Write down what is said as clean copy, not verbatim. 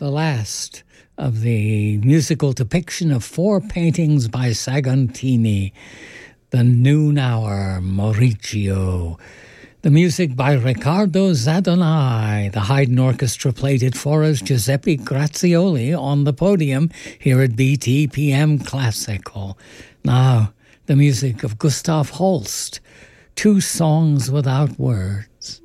the last of the musical depiction of 4 paintings by Sagontini, The Noon Hour, Mauricio. The music by Riccardo Zadonai. The Haydn Orchestra played it for us, Giuseppe Grazioli on the podium here at BTPM Classical. Now, the music of Gustav Holst, Two Songs Without Words.